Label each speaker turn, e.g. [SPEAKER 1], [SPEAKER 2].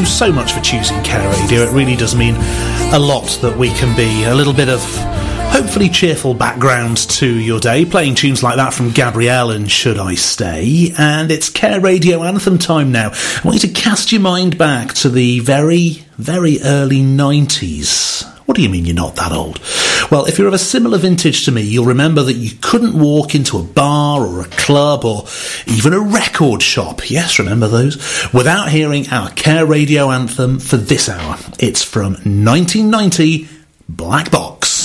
[SPEAKER 1] so much for choosing Care Radio. It really does mean a lot that we can be a little bit of hopefully cheerful background to your day, playing tunes like that from Gabrielle and Should I Stay. And it's Care Radio Anthem time now. I want you to cast your mind back to the very, very early 90s. What do you mean you're not that old? Well, if you're of a similar vintage to me, you'll remember that you couldn't walk into a bar or a club or even a record shop, yes, remember those, without hearing our Care Radio Anthem for this hour. It's from 1990, Black Box.